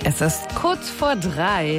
Es ist kurz vor 3.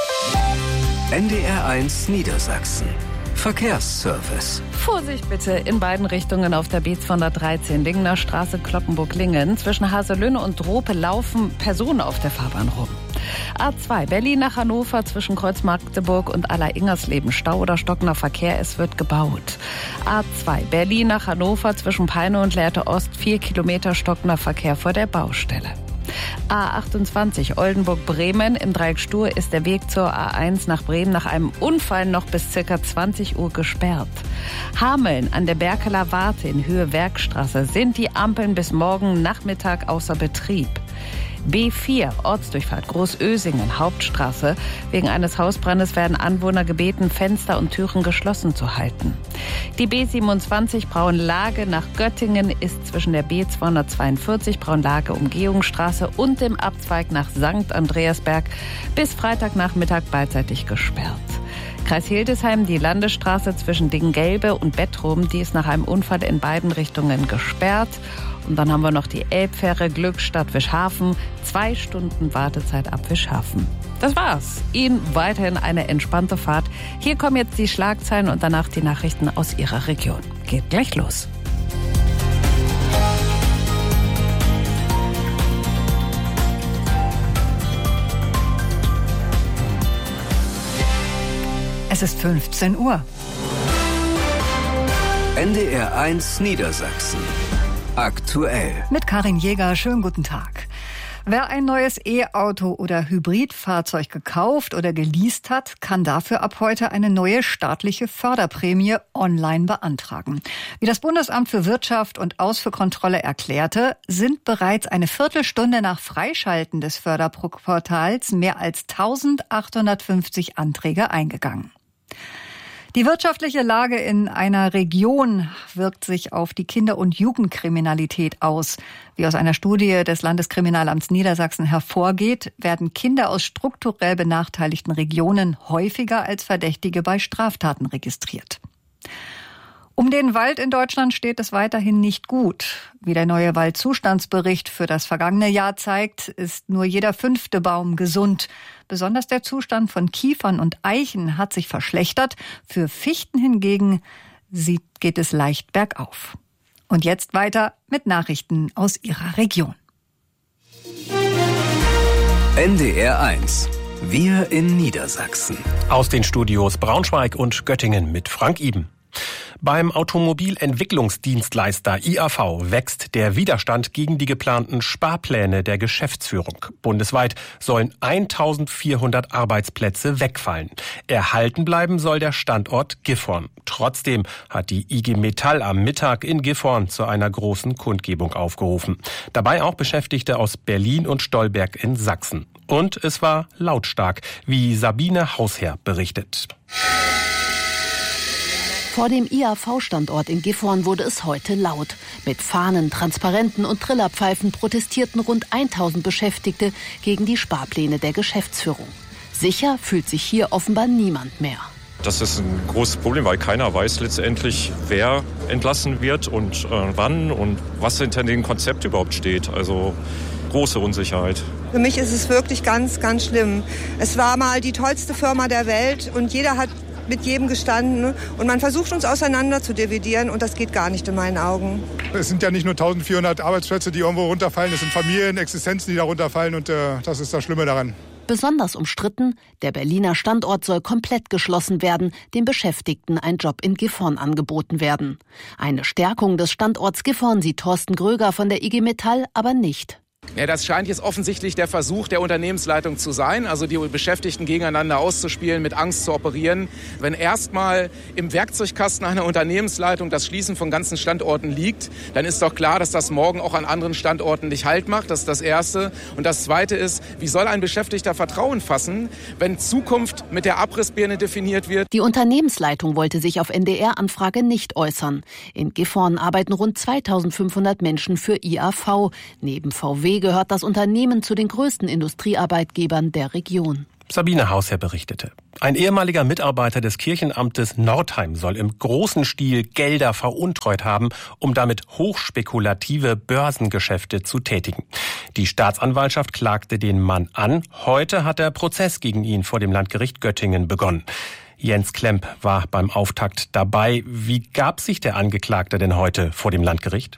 NDR1 Niedersachsen. Verkehrsservice. Vorsicht bitte in beiden Richtungen auf der B213 Lingener Straße Cloppenburg-Lingen. Zwischen Haselünne und Drope laufen Personen auf der Fahrbahn rum. A2 Berlin nach Hannover zwischen Kreuz Magdeburg und Aller-Ingersleben. Stau oder stockender Verkehr, es wird gebaut. A2 Berlin nach Hannover zwischen Peine und Lehrte Ost. 4 Kilometer stockender Verkehr vor der Baustelle. A28 Oldenburg-Bremen. Im Dreieck Stur ist der Weg zur A1 nach Bremen nach einem Unfall noch bis ca. 20 Uhr gesperrt. Hameln an der Berkeler Warte in Höhe Werkstraße sind die Ampeln bis morgen Nachmittag außer Betrieb. B4 Ortsdurchfahrt Großösingen Hauptstraße. Wegen eines Hausbrandes werden Anwohner gebeten, Fenster und Türen geschlossen zu halten. Die B27 Braunlage nach Göttingen ist zwischen der B242 Braunlage Umgehungsstraße und dem Abzweig nach St. Andreasberg bis Freitagnachmittag beidseitig gesperrt. Kreis Hildesheim, die Landesstraße zwischen Dingelbe und Bettrum, die ist nach einem Unfall in beiden Richtungen gesperrt. Und dann haben wir noch die Elbfähre Glückstadt-Wischhafen. 2 Stunden Wartezeit ab Wischhafen. Das war's. Ihnen weiterhin eine entspannte Fahrt. Hier kommen jetzt die Schlagzeilen und danach die Nachrichten aus Ihrer Region. Geht gleich los. Es ist 15 Uhr. NDR1 Niedersachsen. Aktuell. Mit Karin Jäger, schönen guten Tag. Wer ein neues E-Auto oder Hybridfahrzeug gekauft oder geleast hat, kann dafür ab heute eine neue staatliche Förderprämie online beantragen. Wie das Bundesamt für Wirtschaft und Ausfuhrkontrolle erklärte, sind bereits eine Viertelstunde nach Freischalten des Förderportals mehr als 1850 Anträge eingegangen. Die wirtschaftliche Lage in einer Region wirkt sich auf die Kinder- und Jugendkriminalität aus. Wie aus einer Studie des Landeskriminalamts Niedersachsen hervorgeht, werden Kinder aus strukturell benachteiligten Regionen häufiger als Verdächtige bei Straftaten registriert. Um den Wald in Deutschland steht es weiterhin nicht gut. Wie der neue Waldzustandsbericht für das vergangene Jahr zeigt, ist nur jeder 5. Baum gesund. Besonders der Zustand von Kiefern und Eichen hat sich verschlechtert. Für Fichten hingegen geht es leicht bergauf. Und jetzt weiter mit Nachrichten aus Ihrer Region. NDR1. Wir in Niedersachsen. Aus den Studios Braunschweig und Göttingen mit Frank Iben. Beim Automobilentwicklungsdienstleister IAV wächst der Widerstand gegen die geplanten Sparpläne der Geschäftsführung. Bundesweit sollen 1400 Arbeitsplätze wegfallen. Erhalten bleiben soll der Standort Gifhorn. Trotzdem hat die IG Metall am Mittag in Gifhorn zu einer großen Kundgebung aufgerufen. Dabei auch Beschäftigte aus Berlin und Stolberg in Sachsen. Und es war lautstark, wie Sabine Hausherr berichtet. Vor dem IAV-Standort in Gifhorn wurde es heute laut. Mit Fahnen, Transparenten und Trillerpfeifen protestierten rund 1000 Beschäftigte gegen die Sparpläne der Geschäftsführung. Sicher fühlt sich hier offenbar niemand mehr. Das ist ein großes Problem, weil keiner weiß letztendlich, wer entlassen wird und wann und was hinter dem Konzept überhaupt steht. Also große Unsicherheit. Für mich ist es wirklich ganz, ganz schlimm. Es war mal die tollste Firma der Welt und jeder hat mit jedem gestanden und man versucht uns auseinander zu dividieren und das geht gar nicht in meinen Augen. Es sind ja nicht nur 1400 Arbeitsplätze, die irgendwo runterfallen, es sind Familien, Existenzen, die da runterfallen und das ist das Schlimme daran. Besonders umstritten, der Berliner Standort soll komplett geschlossen werden, den Beschäftigten ein Job in Gifhorn angeboten werden. Eine Stärkung des Standorts Gifhorn sieht Thorsten Gröger von der IG Metall aber nicht. Ja, das scheint jetzt offensichtlich der Versuch der Unternehmensleitung zu sein, also die Beschäftigten gegeneinander auszuspielen, mit Angst zu operieren. Wenn erstmal im Werkzeugkasten einer Unternehmensleitung das Schließen von ganzen Standorten liegt, dann ist doch klar, dass das morgen auch an anderen Standorten nicht Halt macht. Das ist das Erste. Und das Zweite ist, wie soll ein Beschäftigter Vertrauen fassen, wenn Zukunft mit der Abrissbirne definiert wird? Die Unternehmensleitung wollte sich auf NDR-Anfrage nicht äußern. In Gifhorn arbeiten rund 2500 Menschen für IAV. Neben VW gehört das Unternehmen zu den größten Industriearbeitgebern der Region. Sabine Hausherr berichtete. Ein ehemaliger Mitarbeiter des Kirchenamtes Nordheim soll im großen Stil Gelder veruntreut haben, um damit hochspekulative Börsengeschäfte zu tätigen. Die Staatsanwaltschaft klagte den Mann an. Heute hat der Prozess gegen ihn vor dem Landgericht Göttingen begonnen. Jens Klemp war beim Auftakt dabei. Wie gab sich der Angeklagte denn heute vor dem Landgericht?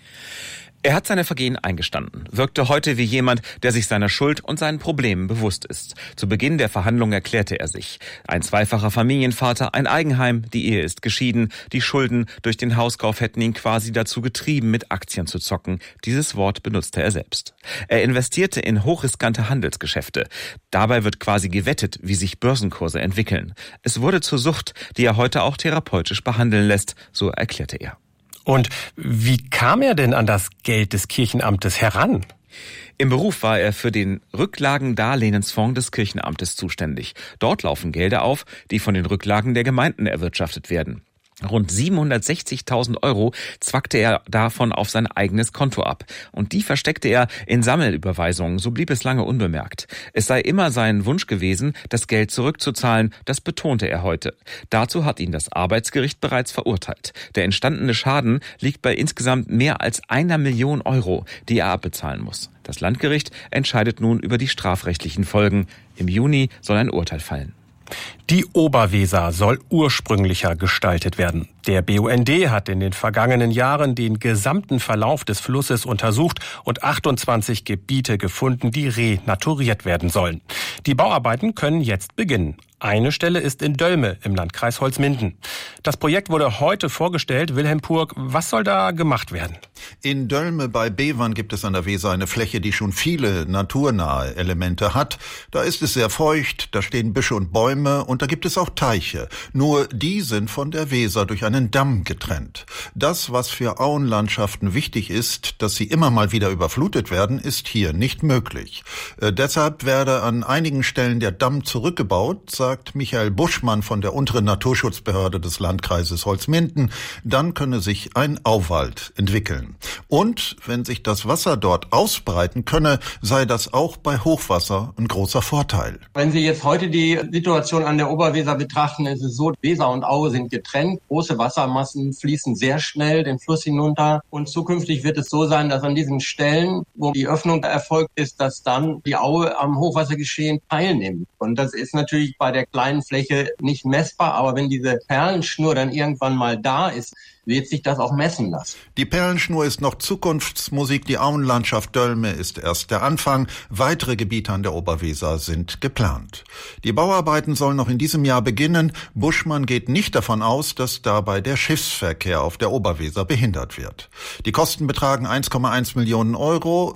Er hat seine Vergehen eingestanden, wirkte heute wie jemand, der sich seiner Schuld und seinen Problemen bewusst ist. Zu Beginn der Verhandlung erklärte er sich. Ein zweifacher Familienvater, ein Eigenheim, die Ehe ist geschieden, die Schulden durch den Hauskauf hätten ihn quasi dazu getrieben, mit Aktien zu zocken. Dieses Wort benutzte er selbst. Er investierte in hochriskante Handelsgeschäfte. Dabei wird quasi gewettet, wie sich Börsenkurse entwickeln. Es wurde zur Sucht, die er heute auch therapeutisch behandeln lässt, so erklärte er. Und wie kam er denn an das Geld des Kirchenamtes heran? Im Beruf war er für den Rücklagendarlehensfonds des Kirchenamtes zuständig. Dort laufen Gelder auf, die von den Rücklagen der Gemeinden erwirtschaftet werden. Rund 760.000 Euro zwackte er davon auf sein eigenes Konto ab. Und die versteckte er in Sammelüberweisungen, so blieb es lange unbemerkt. Es sei immer sein Wunsch gewesen, das Geld zurückzuzahlen, das betonte er heute. Dazu hat ihn das Arbeitsgericht bereits verurteilt. Der entstandene Schaden liegt bei insgesamt mehr als 1 Million Euro, die er abbezahlen muss. Das Landgericht entscheidet nun über die strafrechtlichen Folgen. Im Juni soll ein Urteil fallen. Die Oberweser soll ursprünglicher gestaltet werden. Der BUND hat in den vergangenen Jahren den gesamten Verlauf des Flusses untersucht und 28 Gebiete gefunden, die renaturiert werden sollen. Die Bauarbeiten können jetzt beginnen. Eine Stelle ist in Dölme im Landkreis Holzminden. Das Projekt wurde heute vorgestellt. Wilhelm Purg, was soll da gemacht werden? In Dölme bei Bevern gibt es an der Weser eine Fläche, die schon viele naturnahe Elemente hat. Da ist es sehr feucht, da stehen Büsche und Bäume und da gibt es auch Teiche. Nur die sind von der Weser durch einen Damm getrennt. Das, was für Auenlandschaften wichtig ist, dass sie immer mal wieder überflutet werden, ist hier nicht möglich. Deshalb werde an einigen Stellen der Damm zurückgebaut, sagt Michael Buschmann von der unteren Naturschutzbehörde des Landkreises Holzminden. Dann könne sich ein Auwald entwickeln. Und wenn sich das Wasser dort ausbreiten könne, sei das auch bei Hochwasser ein großer Vorteil. Wenn Sie jetzt heute die Situation an der Oberweser betrachten, ist es so, Weser und Aue sind getrennt. Große Wassermassen fließen sehr schnell den Fluss hinunter. Und zukünftig wird es so sein, dass an diesen Stellen, wo die Öffnung erfolgt ist, dass dann die Aue am Hochwassergeschehen teilnimmt. Und das ist natürlich bei der kleinen Fläche nicht messbar. Aber wenn diese Perlenschnur dann irgendwann mal da ist, wird sich das auch messen lassen. Die Perlenschnur ist noch Zukunftsmusik. Die Auenlandschaft Dölme ist erst der Anfang. Weitere Gebiete an der Oberweser sind geplant. Die Bauarbeiten sollen noch in diesem Jahr beginnen. Buschmann geht nicht davon aus, dass dabei der Schiffsverkehr auf der Oberweser behindert wird. Die Kosten betragen 1,1 Millionen Euro.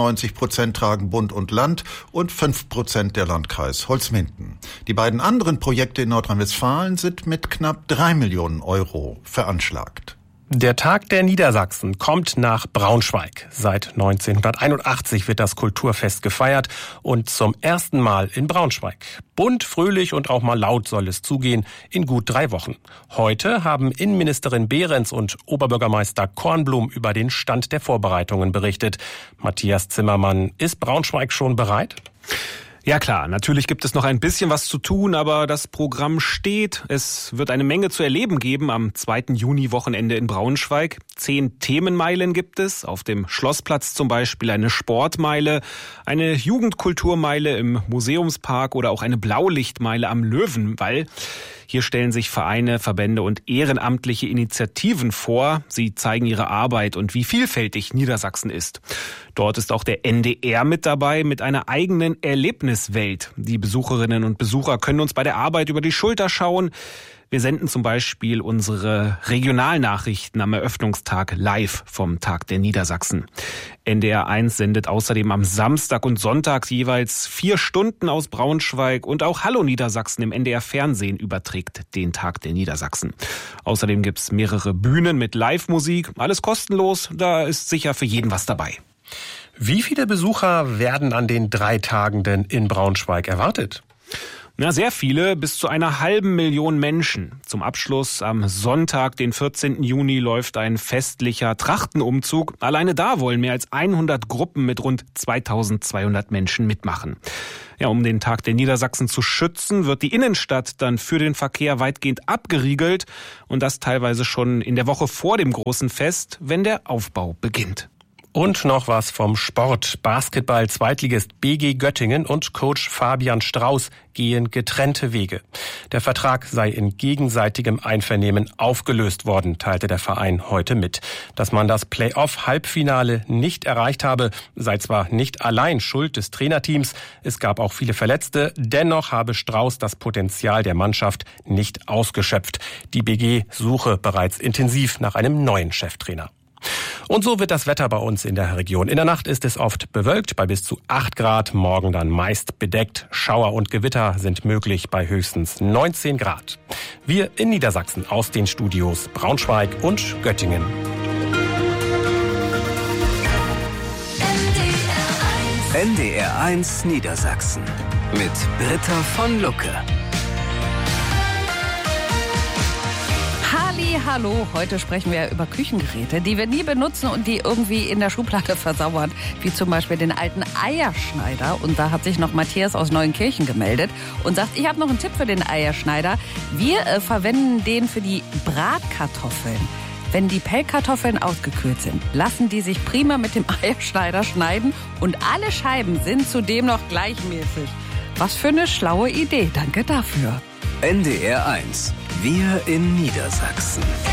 95% tragen Bund und Land und 5% der Landkreis Holzminden. Die beiden anderen Projekte in Nordrhein-Westfalen sind mit knapp 3 Millionen Euro veranschlagt. Der Tag der Niedersachsen kommt nach Braunschweig. Seit 1981 wird das Kulturfest gefeiert und zum ersten Mal in Braunschweig. Bunt, fröhlich und auch mal laut soll es zugehen in gut 3 Wochen. Heute haben Innenministerin Behrens und Oberbürgermeister Kornblum über den Stand der Vorbereitungen berichtet. Matthias Zimmermann, ist Braunschweig schon bereit? Ja klar, natürlich gibt es noch ein bisschen was zu tun, aber das Programm steht. Es wird eine Menge zu erleben geben am 2. Juni-Wochenende in Braunschweig. 10 Themenmeilen gibt es, auf dem Schlossplatz zum Beispiel eine Sportmeile, eine Jugendkulturmeile im Museumspark oder auch eine Blaulichtmeile am Löwenwall. Hier stellen sich Vereine, Verbände und ehrenamtliche Initiativen vor. Sie zeigen ihre Arbeit und wie vielfältig Niedersachsen ist. Dort ist auch der NDR mit dabei mit einer eigenen Erlebniswelt. Die Besucherinnen und Besucher können uns bei der Arbeit über die Schulter schauen. Wir senden zum Beispiel unsere Regionalnachrichten am Eröffnungstag live vom Tag der Niedersachsen. NDR 1 sendet außerdem am Samstag und Sonntag jeweils 4 Stunden aus Braunschweig und auch Hallo Niedersachsen im NDR Fernsehen überträgt den Tag der Niedersachsen. Außerdem gibt's mehrere Bühnen mit Live-Musik, alles kostenlos, da ist sicher für jeden was dabei. Wie viele Besucher werden an den 3 Tagen denn in Braunschweig erwartet? Na, sehr viele, bis zu 500.000 Menschen. Zum Abschluss am Sonntag, den 14. Juni, läuft ein festlicher Trachtenumzug. Alleine da wollen mehr als 100 Gruppen mit rund 2.200 Menschen mitmachen. Ja, um den Tag der Niedersachsen zu schützen, wird die Innenstadt dann für den Verkehr weitgehend abgeriegelt. Und das teilweise schon in der Woche vor dem großen Fest, wenn der Aufbau beginnt. Und noch was vom Sport. Basketball-Zweitligist BG Göttingen und Coach Fabian Strauß gehen getrennte Wege. Der Vertrag sei in gegenseitigem Einvernehmen aufgelöst worden, teilte der Verein heute mit. Dass man das Playoff-Halbfinale nicht erreicht habe, sei zwar nicht allein Schuld des Trainerteams, es gab auch viele Verletzte, dennoch habe Strauß das Potenzial der Mannschaft nicht ausgeschöpft. Die BG suche bereits intensiv nach einem neuen Cheftrainer. Und so wird das Wetter bei uns in der Region. In der Nacht ist es oft bewölkt bei bis zu 8 Grad, morgen dann meist bedeckt. Schauer und Gewitter sind möglich bei höchstens 19 Grad. Wir in Niedersachsen aus den Studios Braunschweig und Göttingen. NDR 1 Niedersachsen mit Britta von Lucke. Hallo, heute sprechen wir über Küchengeräte, die wir nie benutzen und die irgendwie in der Schublade versauern, wie zum Beispiel den alten Eierschneider. Und da hat sich noch Matthias aus Neuenkirchen gemeldet und sagt, ich habe noch einen Tipp für den Eierschneider. Wir verwenden den für die Bratkartoffeln. Wenn die Pellkartoffeln ausgekühlt sind, lassen die sich prima mit dem Eierschneider schneiden und alle Scheiben sind zudem noch gleichmäßig. Was für eine schlaue Idee, danke dafür. NDR 1, wir in Niedersachsen.